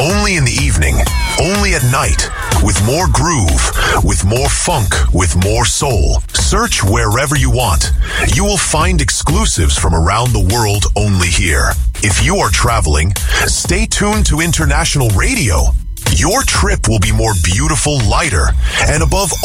Only in the evening, only at night, with more groove, with more funk, with more soul. Search wherever you want. You will find exclusives from around the world only here. If you are traveling, stay tuned to international radio. Your trip will be more beautiful, lighter, and above